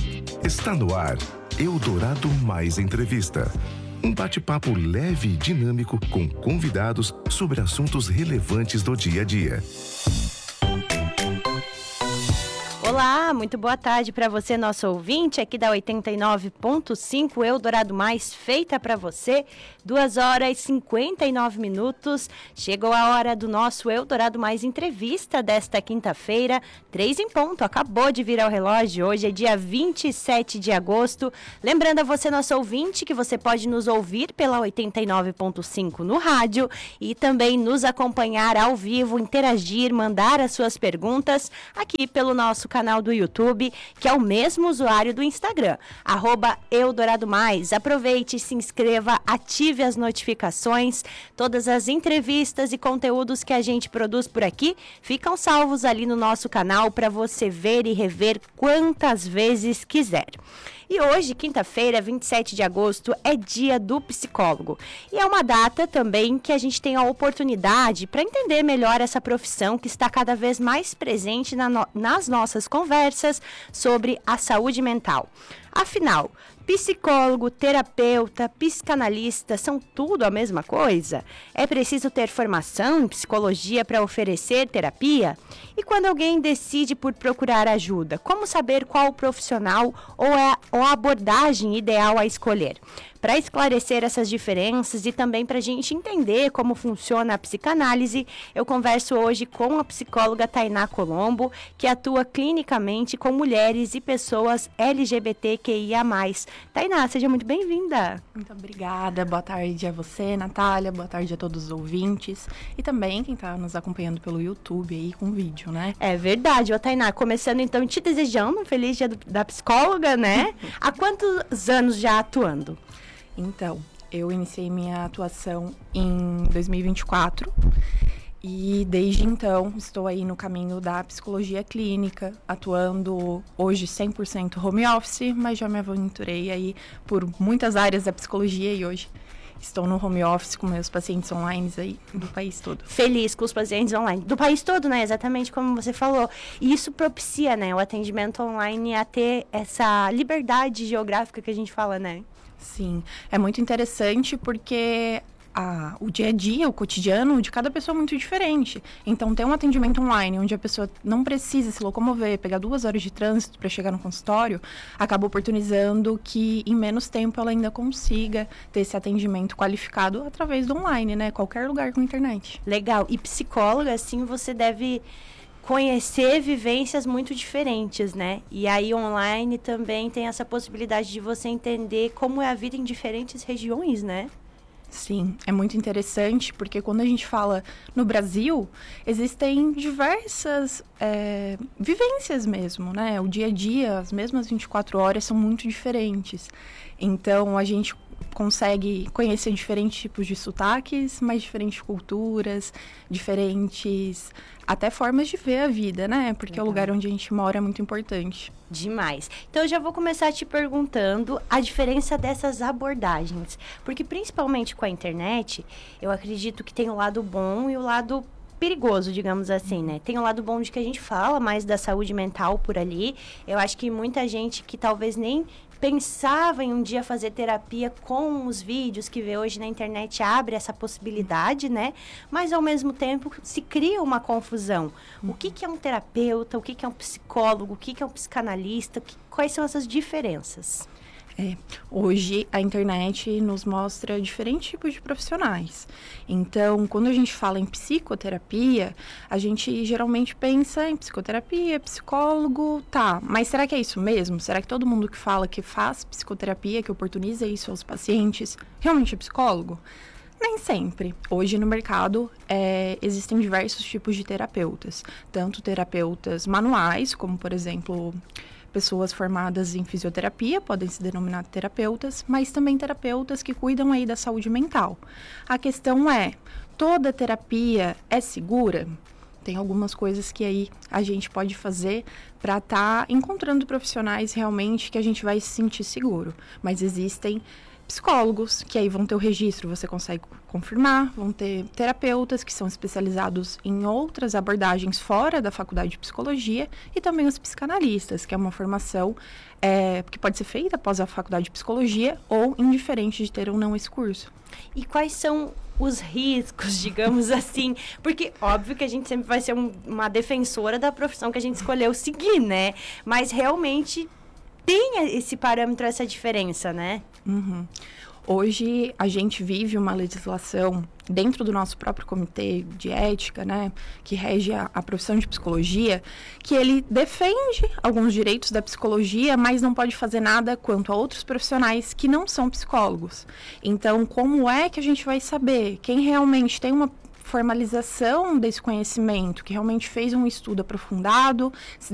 Está no ar Eldorado Mais Entrevista. Um bate-papo leve e dinâmico com convidados sobre assuntos relevantes do dia a dia. Olá, muito boa tarde para você, nosso ouvinte, aqui da 89.5 Eldorado Mais, feita para você, 2h59. Chegou a hora do nosso Eldorado Mais entrevista desta quinta-feira, 3 em ponto, acabou de virar o relógio, hoje é dia 27 de agosto. Lembrando a você, nosso ouvinte, que você pode nos ouvir pela 89.5 no rádio e também nos acompanhar ao vivo, interagir, mandar as suas perguntas aqui pelo nosso canal do YouTube, que é o mesmo usuário do Instagram, @EldoradoMais. Aproveite, se inscreva, ative as notificações. Todas as entrevistas e conteúdos que a gente produz por aqui ficam salvos ali no nosso canal para você ver e rever quantas vezes quiser. E hoje, quinta-feira, 27 de agosto, é dia do psicólogo. E é uma data também que a gente tem a oportunidade para entender melhor essa profissão que está cada vez mais presente nas nossas conversas sobre a saúde mental. Afinal, psicólogo, terapeuta, psicanalista são tudo a mesma coisa? É preciso ter formação em psicologia para oferecer terapia? E quando alguém decide por procurar ajuda, como saber qual profissional ou a abordagem ideal a escolher? Para esclarecer essas diferenças e também para a gente entender como funciona a psicanálise, eu converso hoje com a psicóloga Tainá Colombo, que atua clinicamente com mulheres e pessoas LGBTQIA+. Tainá, seja muito bem-vinda. Muito obrigada, boa tarde a você, Natália, boa tarde a todos os ouvintes e também quem está nos acompanhando pelo YouTube aí com vídeo, né? É verdade, Tainá, começando então te desejando um feliz dia da psicóloga, né? Há quantos anos já atuando? Então, eu iniciei minha atuação em 2024 e desde então estou aí no caminho da psicologia clínica, atuando hoje 100% home office, mas já me aventurei aí por muitas áreas da psicologia e hoje estou no home office com meus pacientes online aí do país todo. Feliz com os pacientes online do país todo, né? Exatamente como você falou. E isso propicia, né, o atendimento online a ter essa liberdade geográfica que a gente fala, né? Sim, é muito interessante porque o dia a dia, o cotidiano de cada pessoa é muito diferente. Então, ter um atendimento online onde a pessoa não precisa se locomover, pegar 2 horas de trânsito para chegar no consultório, acaba oportunizando que em menos tempo ela ainda consiga ter esse atendimento qualificado através do online, né? Qualquer lugar com internet. Legal. E psicóloga, assim, você deve conhecer vivências muito diferentes, né? E aí online também tem essa possibilidade de você entender como é a vida em diferentes regiões, né? Sim, é muito interessante porque quando a gente fala no Brasil, existem diversas vivências mesmo, né? O dia a dia, as mesmas 24 horas são muito diferentes. Então, a gente consegue conhecer diferentes tipos de sotaques, mas diferentes culturas, diferentes até formas de ver a vida, né? Porque Legal. O lugar onde a gente mora é muito importante. Demais. Então, eu já vou começar te perguntando a diferença dessas abordagens. Porque, principalmente com a internet, eu acredito que tem o lado bom e o lado perigoso, digamos assim, né? Tem o lado bom de que a gente fala mais da saúde mental por ali. Eu acho que muita gente que talvez nem pensava em um dia fazer terapia com os vídeos que vê hoje na internet abre essa possibilidade, né? Mas, ao mesmo tempo, se cria uma confusão. O que é um terapeuta? O que é um psicólogo? O que é um psicanalista? Quais são essas diferenças? Hoje a internet nos mostra diferentes tipos de profissionais. Então, quando a gente fala em psicoterapia, a gente geralmente pensa em psicoterapia, psicólogo, tá, mas será que é isso mesmo? Será que todo mundo que fala que faz psicoterapia, que oportuniza isso aos pacientes, realmente é psicólogo? Nem sempre. Hoje no mercado existem diversos tipos de terapeutas, tanto terapeutas manuais, como por exemplo pessoas formadas em fisioterapia podem se denominar terapeutas, mas também terapeutas que cuidam aí da saúde mental. A questão é, toda terapia é segura? Tem algumas coisas que aí a gente pode fazer para estar encontrando profissionais realmente que a gente vai se sentir seguro. Mas existem psicólogos, que aí vão ter o registro, você consegue confirmar, vão ter terapeutas que são especializados em outras abordagens fora da faculdade de psicologia e também os psicanalistas, que é uma formação que pode ser feita após a faculdade de psicologia ou indiferente de ter ou não esse curso. E quais são os riscos, digamos assim? Porque, óbvio que a gente sempre vai ser uma defensora da profissão que a gente escolheu seguir, né? Mas realmente tem esse parâmetro, essa diferença, né? Uhum. Hoje, a gente vive uma legislação dentro do nosso próprio comitê de ética, né, que rege a profissão de psicologia, que ele defende alguns direitos da psicologia, mas não pode fazer nada quanto a outros profissionais que não são psicólogos. Então, como é que a gente vai saber quem realmente tem uma formalização desse conhecimento, que realmente fez um estudo aprofundado, se